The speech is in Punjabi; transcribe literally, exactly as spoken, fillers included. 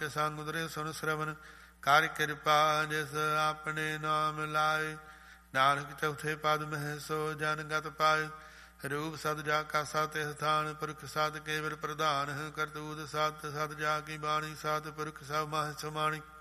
ਸੰਗ ਉਦਰੇ ਸੁਨ ਸਰਵਨ ਕਰ ਕਿਰਪਾ ਜਿਸ ਆਪਣੇ ਨਾਮ ਲਾਏ। ਨਾਨਕ ਚੌਥੇ ਪਦ ਮਹਿ ਸੋ ਜਨ ਗਤ ਪਾਏ। ਰੂਪ ਸਦ ਜਾ ਕਾ ਸਤ ਸਥਾਨ ਪੁਰਖ ਸਤ ਕੇਵਲ ਪ੍ਰਧਾਨ। ਕਰਤੂਤ ਸਤ ਸਤ ਜਾ ਕੀ ਬਾਣੀ ਸਤ ਪੁਰਖ ਸਭ ਮਹਿ ਸਮਾਣੀ।